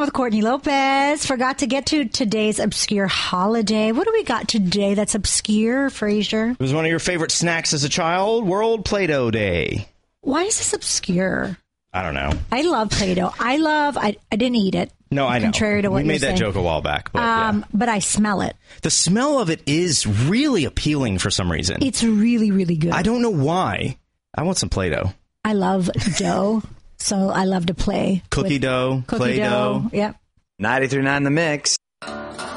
with Courtney Lopez. Forgot to get to today's obscure holiday. What do we got today that's obscure, Frasier? It was one of your favorite snacks as a child, World Play-Doh Day. Why is this obscure? I don't know. I love Play-Doh. I didn't eat it. No, I know. Contrary to what we made you're that saying. joke a while back. But, yeah. But I smell it. The smell of it is really appealing for some reason. It's really, really good. I don't know why. I want some Play-Doh. I love dough, so I love to play. Cookie dough, Cookie Play-Doh. Yep. 93.9 The Mix.